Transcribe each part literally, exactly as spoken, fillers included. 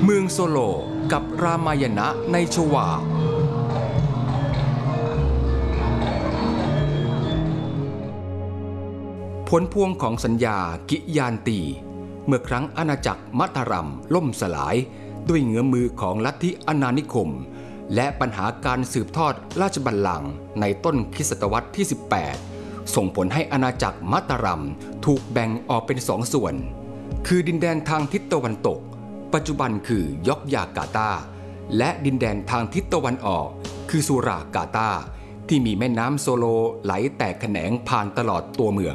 เมืองโซโลกับรามายณะในชวาผลพวงของสัญญากิยานตีเมื่อครั้งอาณาจักรมัทรัมล่มสลายด้วยเงื้อมือของลัทธิอาณานิคมและปัญหาการสืบทอดราชบัลลังก์ในต้นคริสตศตวรรษที่สิบแปดส่งผลให้อาณาจักรมัทรัมถูกแบ่งออกเป็นสองส่วนคือดินแดนทางทิศตะวันตกปัจจุบันคือยอกยากาตาและดินแดนทางทิศตะวันออกคือสุรากาตาที่มีแม่น้ำโซโลไหลแตกแขนงผ่านตลอดตัวเมือง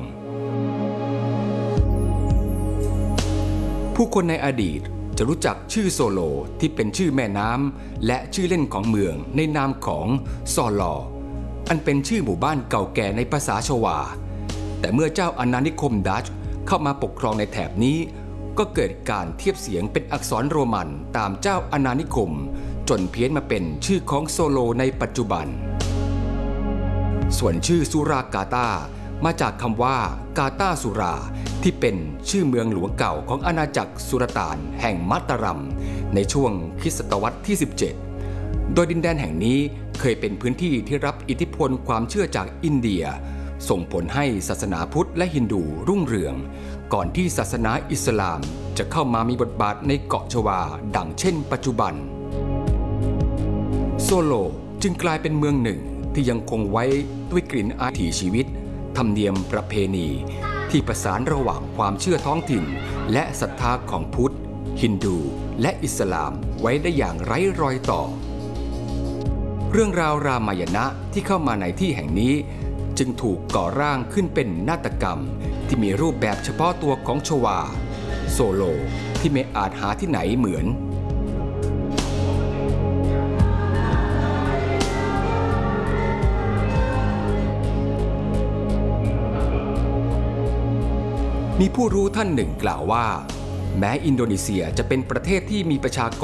ผู้คนในอดีตจะรู้จักชื่อโซโลที่เป็นชื่อแม่น้ำและชื่อเล่นของเมืองในนามของซอลออันเป็นชื่อหมู่บ้านเก่าแก่ในภาษาชวาแต่เมื่อเจ้าอาณานิคมดัตช์เข้ามาปกครองในแถบนี้ก็เกิดการเทียบเสียงเป็นอักษรโรมันตามเจ้าอาณานิคมจนเพี้ยนมาเป็นชื่อของโซโลในปัจจุบันส่วนชื่อสุรากาตามาจากคำว่ากาตาสุราที่เป็นชื่อเมืองหลวงเก่าของอาณาจักรสุลต่านแห่งมัตตารัมในช่วงคริสตศตวรรษที่สิบเจ็ดโดยดินแดนแห่งนี้เคยเป็นพื้นที่ที่รับอิทธิพลความเชื่อจากอินเดียส่งผลให้ศาสนาพุทธและฮินดูรุ่งเรืองก่อนที่ศาสนาอิสลามจะเข้ามามีบทบาทในเกาะชวาดังเช่นปัจจุบันโซโลจึงกลายเป็นเมืองหนึ่งที่ยังคงไว้ด้วยกลิ่นอายชีวิตธรรมเนียมประเพณีที่ประสานระหว่างความเชื่อท้องถิ่นและศรัทธาของพุทธฮินดูและอิสลามไว้ได้อย่างไร้รอยต่อเรื่องราวรามายณะที่เข้ามาในที่แห่งนี้จึงถูกก่อร่างขึ้นเป็นนาฏกรรมที่มีรูปแบบเฉพาะตัวของชวาโซโลที่ไม่อาจหาที่ไหนเหมือนมีผู้รู้ท่านหนึ่งกล่าวว่าแม้อินโดนีเซียจะเป็นประเทศที่มีประชากร